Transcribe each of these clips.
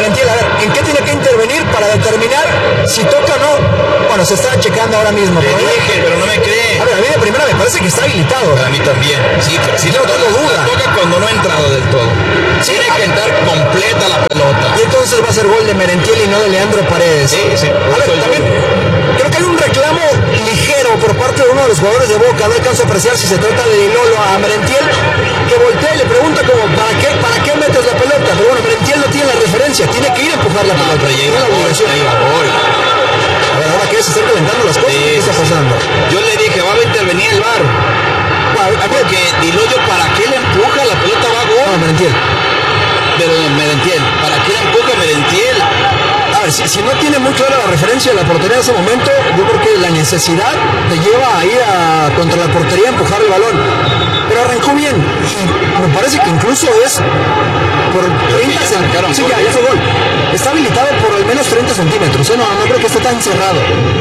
Merentiel. A ver, ¿en qué tiene que intervenir para determinar si toca o no? Bueno, se está checando ahora mismo. Le dije, pero no me cree. A ver, a mí de primera me parece que está habilitado. A mí también. Sí, pero si no tengo duda. Toca cuando no ha entrado del todo. Sí, tiene que entrar completa la pelota. Y entonces va a ser gol de Merentiel y no de Leandro Paredes. Sí. A ver, también creo que hay un reclamo ligero por parte de uno de los jugadores de Boca. No alcanzo a apreciar si se trata de Lolo a Merentiel, que voltea y le pregunta como, ¿para qué metes la pelota? Pero bueno, Merentiel no tiene la referencia, tiene que ir a empujar la pelota. Pero tiene la obligación. A ver, ahora que se están calentando las cosas, ¿qué está pasando? Yo le dije, va a intervenir el VAR. Porque Diloyo, ¿para qué le empuja? La pelota va a gol. No, Merentiel. Pero Merentiel, ¿para qué le empuja Merentiel? A ver, si no tiene mucho de la referencia de la portería en ese momento, yo creo que la necesidad te lleva a ir contra la portería a empujar el balón. Pero arrancó bien. Y me parece que incluso es por 30 centímetros. Sí, ya fue gol. Está habilitado por al menos 30 centímetros. No creo que esté tan cerrado.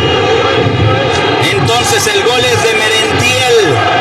Entonces el gol es de Merentiel.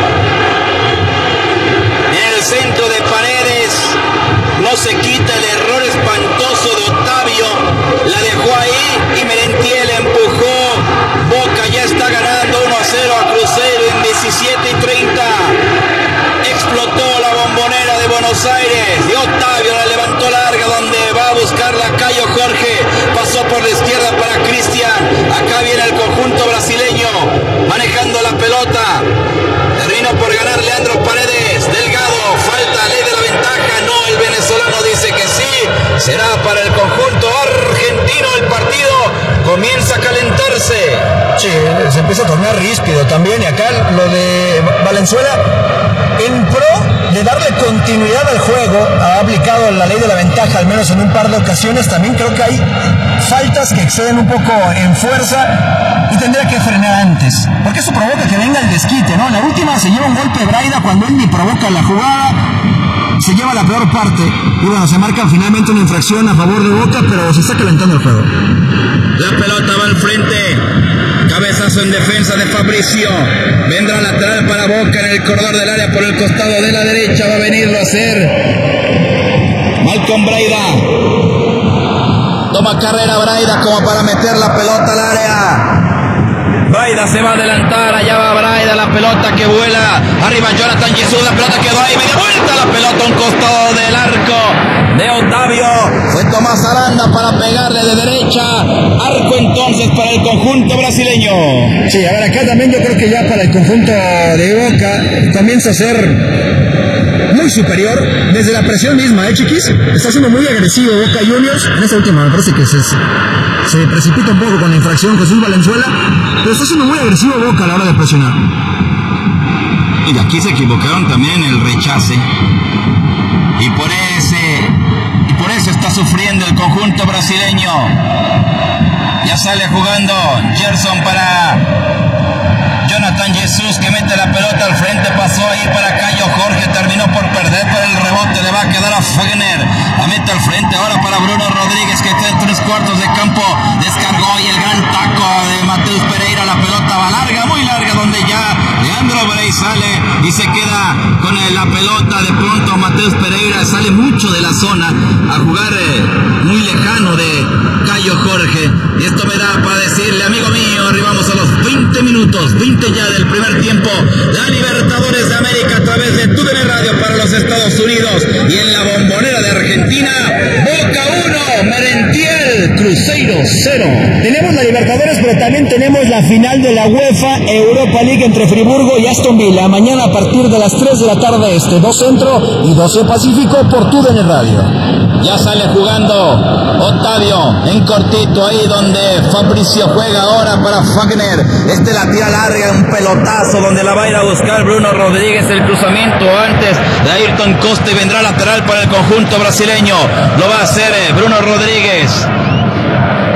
En el centro de Paredes. No se quita el error espantoso de Otavio. La dejó ahí y Merentiel empujó. Boca ya está ganando 1-0 a Cruzeiro en 17:30. Explotó la Bombonera de Buenos Aires y Otavio la levantó larga donde va a buscarla Caio Jorge. Pasó por la izquierda para Cristian. Acá viene el conjunto brasileño manejando la pelota. Terminó por ganar Leandro Paredes. Delgado, falta, ley de la ventaja. No, el venezolano dice que sí. Será para el conjunto argentino el partido. Comienza a calentarse. Sí, se empieza a tornar ríspido también. Y acá lo de Valenzuela, en pro de darle continuidad al juego, ha aplicado la ley de la ventaja, al menos en un par de ocasiones. También creo que hay faltas que exceden un poco en fuerza y tendría que frenar antes, porque eso provoca que venga el desquite, ¿no? En la última se lleva un golpe Braida cuando él ni provoca la jugada, se lleva la peor parte y bueno, se marca finalmente una infracción a favor de Boca, pero se está calentando el juego. La pelota va al frente. Cabezazo en defensa de Fabricio. Vendrá lateral para Boca en el corredor del área por el costado de la derecha. Va a venirlo a hacer Malcolm Braida. Toma carrera Braida como para meter la pelota al área. Braida se va a adelantar, allá va Braida, la pelota que vuela, arriba Jonathan Jesús, la pelota quedó ahí, media vuelta la pelota a un costado del arco de Otavio, fue Tomás Aranda para pegarle de derecha, arco entonces para el conjunto brasileño. Sí, a ver, acá también yo creo que ya para el conjunto de Boca comienza a ser muy superior desde la presión misma, chiquis. Está siendo muy agresivo Boca Juniors. En esta última me parece que se precipita un poco con la infracción Jesús Valenzuela, pero está siendo muy agresivo Boca a la hora de presionar. Y aquí se equivocaron también en el rechace. Y por eso está sufriendo el conjunto brasileño. Ya sale jugando Gerson para Jonathan Jesús, que mete la pelota al frente, pasó ahí para Caio Jorge, terminó por perder, pero el rebote le va a quedar a Fagner, la mete al frente ahora para Bruno Rodríguez, que está en 3/4 de campo, descargó y el gran taco de Mateus Pereira, la pelota va larga, muy larga, donde ya Leandro Bray sale y se queda con la pelota. De pronto Mateus Pereira sale mucho de la zona a jugar muy lejano de Caio Jorge, y esto me da para decirle, amigo mío, arribamos a los 20 minutos, 20 ya del primer tiempo, la Libertadores de América a través de TUDN Radio para los Estados Unidos, y en la Bombonera de Argentina, Boca 1, Merentiel, Cruzeiro 0. Tenemos la Libertadores, pero también tenemos la final de la UEFA Europa League entre Friburgo y Aston Villa, mañana a partir de las 3 de la tarde 2 Centro y 12 Pacífico por TUDN Radio. Ya sale jugando Otavio en cortito, ahí donde Fabricio juega ahora para Fagner. La tira larga, un pelotazo donde la va a ir a buscar Bruno Rodríguez. El cruzamiento antes de Ayrton Costa y vendrá lateral para el conjunto brasileño. Lo va a hacer Bruno Rodríguez,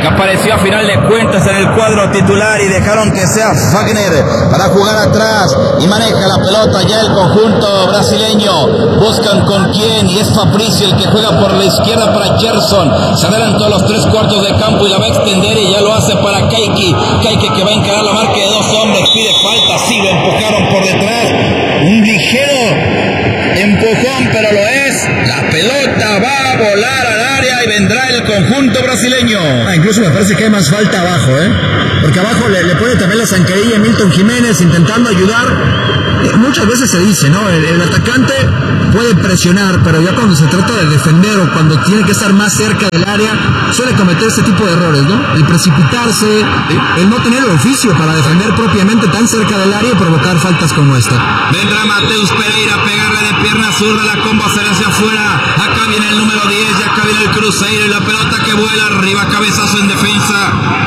que apareció a final de cuentas en el cuadro titular y dejaron que sea Fagner para jugar atrás y maneja la pelota ya el conjunto brasileño. Buscan con quién y es Fabrício el que juega por la izquierda para Gerson. Se adelantó a los 3/4 de campo y la va a extender y ya lo hace para Keiki. Keiki que va a encarar la marca de 2 hombres, pide falta, sí lo empujaron por detrás. Un ligero empujón, pero lo es. La pelota va a volar al área y vendrá el conjunto brasileño. Incluso me parece que hay más falta abajo, porque abajo le pone también la zancadilla Milton Jiménez intentando ayudar. Muchas veces se dice, ¿no? El atacante puede presionar, pero ya cuando se trata de defender o cuando tiene que estar más cerca del área, suele cometer este tipo de errores, ¿no? El precipitarse, el no tener el oficio para defender propiamente tan cerca del área y provocar faltas como esta. Vendrá Mateus Pereira a pegarle de pierna zurda, la comba sale hacia afuera. Acá viene el número 10 y acá viene el Cruzeiro y la pelota que vuela arriba, cabezazo en defensa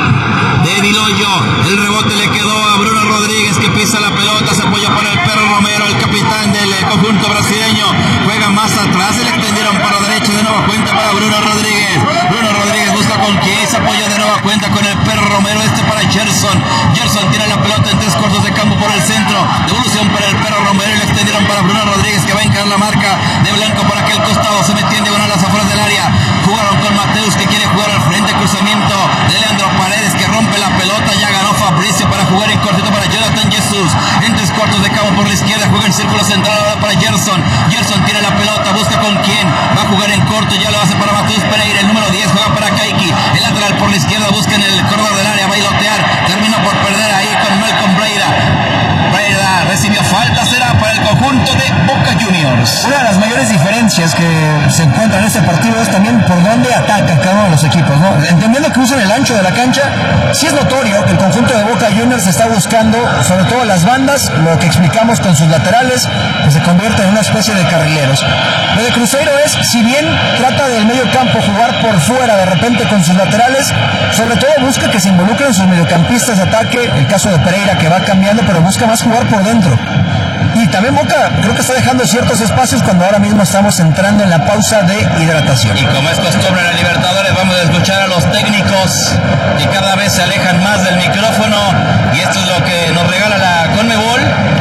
de Diloyo. El rebote le quedó a Bruno Rodríguez que pisa la pelota, se apoya para el Perro Romero, el capitán del conjunto brasileño. Juega más atrás, se le extendieron para la derecha, de nueva cuenta para Bruno Rodríguez. Bruno Rodríguez busca con quién, se apoya de nueva cuenta con el Perro Romero, para Gerson. Gerson tiene la pelota en 3/4 de campo por el centro. Devolución para el Perro Romero y le extendieron para Bruno Rodríguez que va a encarar la marca de Blanco por aquel costado. Se metió en diagonal a las afueras del área. Jugaron con Mateus que quiere jugar al frente. Cruzamiento de Leandro Paredes que rompe la pelota. Ya ganó Fabrício para jugar en cortito para Jonathan Jesus. En 3/4 de campo por la izquierda. Juega en círculo central ahora para Gerson. Gerson tiene la pelota. Busca con quién. Va a jugar en corto. Ya lo hace para Mateus Pereira. El número 10 juega para Keiki. El lateral por la izquierda. Busca en el corredor del área. Va a bailotear. Terminó por perder ahí con Malcolm Breda. Breda recibió falta. Será para el conjunto de Boca Juniors. Una de las mayores diferencias que se encuentran en este partido es también por dónde ataca cada uno de los equipos, ¿no? Entendiendo que usan el ancho de la cancha, sí es notorio que el conjunto de Boca Juniors está buscando, sobre todo las bandas, lo que explicamos con sus laterales, que se convierte en una especie de carrileros. Lo de Cruzeiro es, si bien trata del medio campo jugar por fuera de repente con sus laterales, sobre todo busca que se involucren sus mediocampistas de ataque, el caso de Pereira que va cambiando, pero busca más jugar por dentro. Y también Boca creo que está dejando ciertos espacios cuando ahora mismo estamos entrando en la pausa de hidratación. Y como es costumbre en la Libertadores, vamos a escuchar a los técnicos que cada vez se alejan más del micrófono. Y esto es lo que nos regala la Conmebol.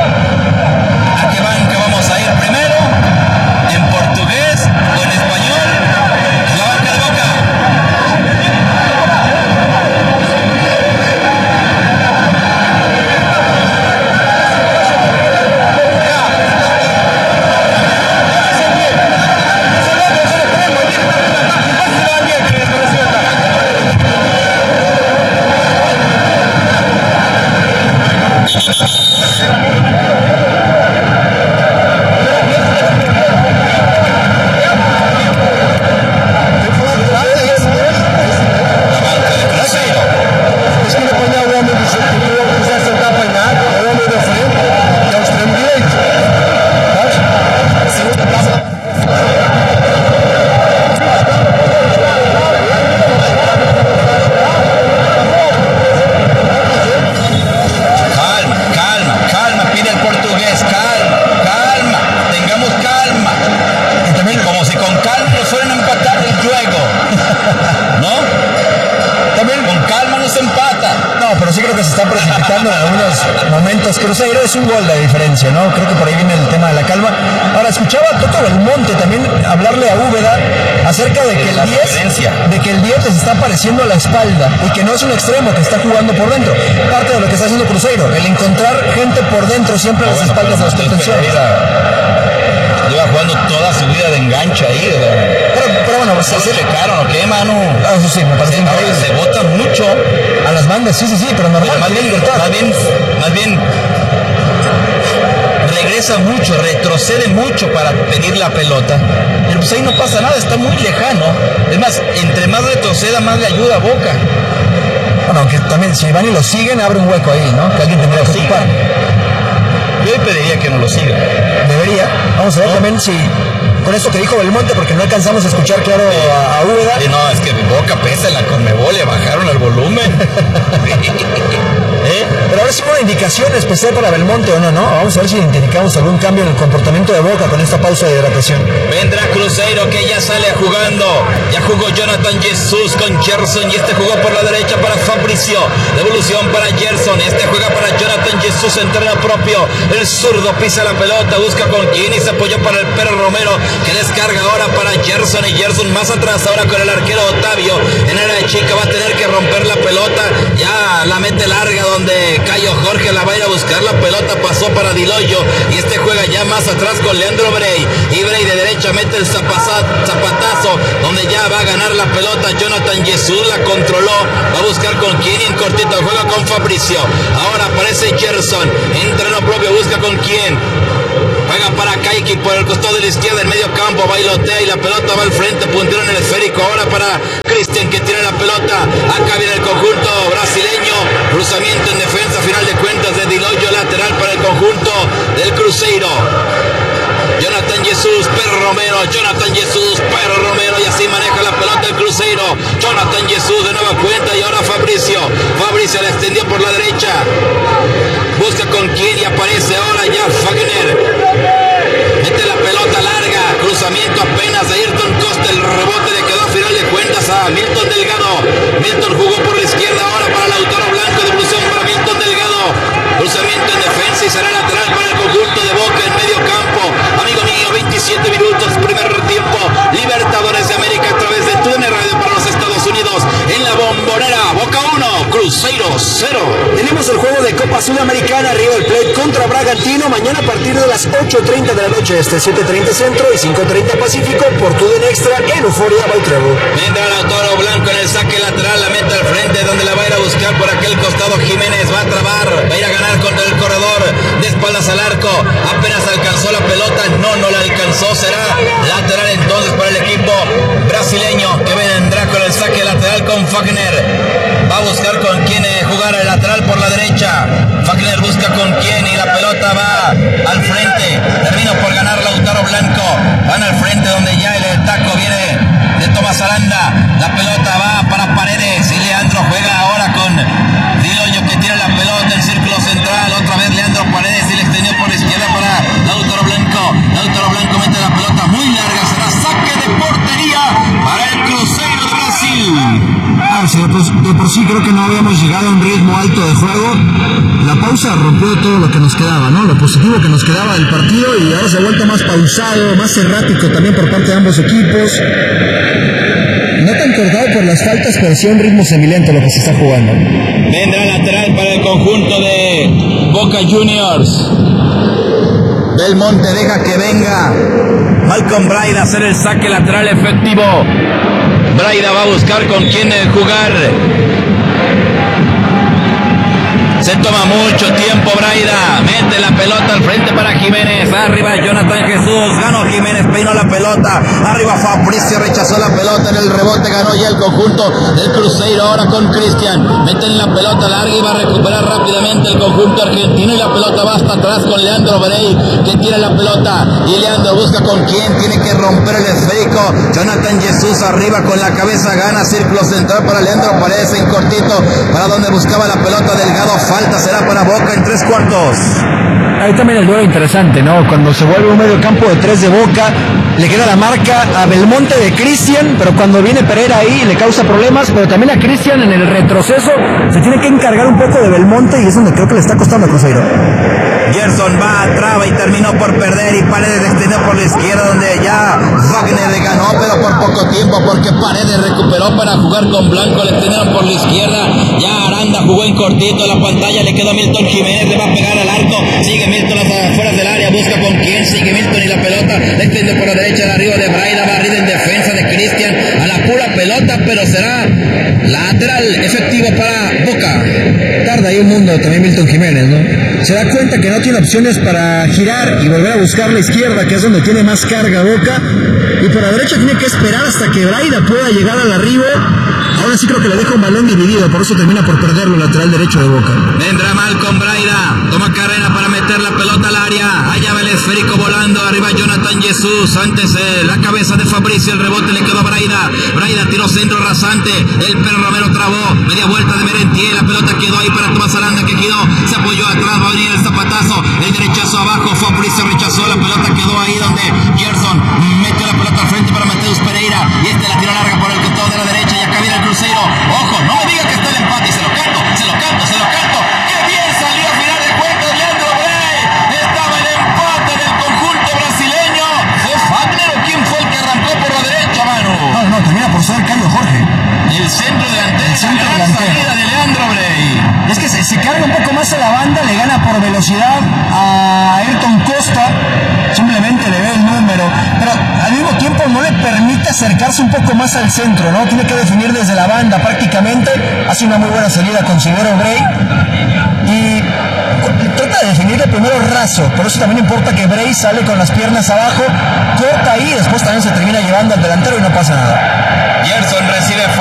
¿A qué banca vamos a ir primero? ¿En portugués o en español? La banca de Boca. Cruzeiro es un gol de diferencia, ¿no? Creo que por ahí viene el tema de la calma. Ahora, escuchaba a Toto Belmonte también hablarle a Úbeda acerca de que el 10 les está apareciendo a la espalda y que no es un extremo que está jugando por dentro. Parte de lo que está haciendo Cruzeiro, el encontrar gente por dentro siempre a las espaldas de los contenciones. Lleva jugando toda su vida de enganche ahí, pero bueno, se checaron, ¿o qué, mano? Eso sí, me parece increíble. Se bota mucho a las bandas, sí, pero normal. Pero más bien regresa mucho, retrocede mucho para pedir la pelota. Pero pues ahí no pasa nada, está muy lejano. Es más, entre más retroceda, más le ayuda a Boca. Bueno, aunque también si van y lo siguen, abre un hueco ahí, ¿no? Que alguien tendría que ocupar. Yo le pediría que no lo siga. Debería. Vamos a ver también si con esto que dijo Belmonte, porque no alcanzamos a escuchar claro a Úbeda. Sí, no, es que Boca pesa en la Conmebol, le bajaron el volumen. Pero ahora sí una indicación especial para Belmonte o no? Vamos a ver si identificamos algún cambio en el comportamiento de Boca con esta pausa de hidratación. Vendrá Cruzeiro, que ya sale jugando. Ya jugó Jonathan Jesús con Gerson, y este jugó por la derecha para Fabricio. Devolución para Gerson, este juega para Jonathan Jesús en terreno propio. El zurdo pisa la pelota, busca con quién y se apoyó para el Perro Romero, que descarga ahora para Gerson, y Gerson más atrás ahora con el arquero Otavio. En área chica va a tener que romper la pelota. Ya la mete larga donde Cayo Jorge la va a ir a buscar. La pelota pasó para Diloyo, y este juega ya más atrás con Leandro Brey. Y Brey de derecha mete el zapatazo donde ya va a ganar la pelota Jonathan Jesús. La controló, va a buscar con quién y en cortito juega con Fabricio. Ahora aparece Gerson en terreno propio, busca con quién. Juega para Kaiki por el costado de la izquierda en medio campo, bailotea y la pelota va al frente, puntero en el esférico. Ahora para Cristian, que tira la pelota. Acá viene el conjunto brasileño. Cruzamiento en defensa, final de cuentas de Diloyo, lateral para el conjunto del Cruzeiro. Jonathan Jesús, Perro Romero, Jonathan Jesús, Perro Romero, y así maneja la pelota el Cruzeiro. Jonathan Jesús de nueva cuenta, y ahora Fabricio la extendió por la derecha, busca con quién y aparece ahora ya Fagner. Mete la pelota larga, cruzamiento apenas de Ayrton Costa, el rebote le quedó a final de cuentas a Milton Delgado. Milton jugó por la izquierda ahora para Lautaro Blanco, devolución para Milton Delgado. Cruzamiento en defensa y será lateral para el conjunto de Boca en medio campo. Amigo mío, 27 minutos, primer tiempo. Libertadores de América a través de TUDN Radio para los Estados Unidos. En la Bombonera, Boca 1, Cruzeiro 0. Tenemos el juego de Copa Sudamericana, River Plate contra Bragantino, mañana a partir de las 8:30 de la noche, 7:30 Centro y 5:30 Pacífico, por TUDN Extra en Euphoria by Travel. Vendrá Lautaro Blanco en el saque lateral, la mete al frente, donde la va a ir a buscar por aquel costado Jiménez, va a trabar, va a ir a ganar contra el corredor, de espaldas al arco, apenas alcanzó la pelota, no la alcanzó, será lateral entonces para el equipo brasileño, que vendrá con el saque lateral con Fagner. Va a buscar con quién jugar el lateral por la derecha. Fagner busca con quién y la pelota va al frente. Termina por ganar Lautaro Blanco. Van al frente donde ya el taco viene de Tomás Aranda. La pelota va para Paredes y Leandro juega ahora con Diloyo, que tira la pelota en círculo central. Otra vez Leandro Paredes y le extendió por la izquierda para Lautaro Blanco. Lautaro Blanco mete la pelota muy larga. Será saque de portería para el Cruzeiro de Brasil. De por sí creo que no habíamos llegado a un ritmo alto de juego. La pausa rompió todo lo que nos quedaba, ¿no? Lo positivo que nos quedaba del partido, y ahora se ha vuelto más pausado, más errático también por parte de ambos equipos. No tan cortado por las faltas, pero sí un ritmo semilento lo que se está jugando. Vendrá lateral para el conjunto de Boca Juniors. Belmonte deja que venga Malcolm Braida a hacer el saque lateral efectivo. Braida va a buscar con quién jugar. Se toma mucho tiempo Braida, mete la pelota al frente para Jiménez, arriba Jonathan Jesús, ganó Jiménez, peinó la pelota, arriba Fabricio, rechazó la pelota, en el rebote ganó ya el conjunto del Cruzeiro, ahora con Cristian, meten la pelota larga y va a recuperar rápidamente el conjunto argentino, y la pelota va hasta atrás con Leandro Brey, que tira la pelota, y Leandro busca con quién, tiene que romper el esférico, Jonathan Jesús arriba con la cabeza, gana círculo central para Leandro Paredes en cortito, para donde buscaba la pelota Delgado. Falta será para Boca en 3/4. Ahí también el duelo interesante, ¿no? Cuando se vuelve un medio campo de 3 de Boca, le queda la marca a Belmonte de Cristian, pero cuando viene Pereira ahí le causa problemas, pero también a Cristian en el retroceso se tiene que encargar un poco de Belmonte, y es donde creo que le está costando a Cruzeiro. Gerson va, traba y terminó por perder, y Paredes extendió por la izquierda donde ya Wagner ganó, pero por poco tiempo, porque Paredes recuperó para jugar con Blanco, le extendieron por la izquierda, ya Aranda jugó en cortito, la pantalla le quedó a Milton Jiménez, le va a pegar al arco, sigue Milton hacia afuera del área, busca con quién, sigue Milton y la pelota, le extiende por la derecha, arriba de Braida, barrida en defensa de Cristian, a la pura pelota, pero será lateral efectivo para Boca. Tarda ahí un mundo también Milton Jiménez, ¿no? Se da cuenta que no tiene opciones para girar y volver a buscar la izquierda, que es donde tiene más carga Boca, y por la derecha tiene que esperar hasta que Braida pueda llegar al arribo. ahora sí creo que le deja un balón dividido, por eso termina por perderlo el lateral derecho de Boca. Vendrá Malcom Braida, toma carrera para meter la pelota al área, allá va el esférico volando, arriba Jonathan Jesús, antes la cabeza de Fabricio, el rebote le quedó a Braida, Braida tiró centro rasante, el Perro Romero trabó, media vuelta de Merentiel, la pelota quedó ahí para Tomás Aranda que giró, se apoyó atrás, va a venir el zapatazo, el derechazo abajo, Fabricio rechazó, la pelota quedó ahí donde Gerson metió la pelota al frente para Mateus Pereira, y la tiró larga por el costado de la derecha, y acá viene el Cruzeiro, ojo, no me diga que está el empate, se lo canto, qué bien salió a final de cuentas Leandro Brey, estaba el empate del conjunto brasileño, ¿fue Fagner o quién fue el que arrancó por la derecha, mano? No, termina por ser Caio Jorge. El centro delantero, salida de Leandro Brey. Es que se carga un poco más a la banda, le gana por velocidad a Ayrton Costa, simplemente le ve el número, pero al mismo tiempo no le permite acercarse un poco más al centro, ¿no? Tiene que definir desde la banda prácticamente, hace una muy buena salida, considero Brey, y trata de definir de primero raso, por eso también importa que Brey sale con las piernas abajo, corta ahí, después también se termina llevando al delantero y no pasa nada. Gerson recibe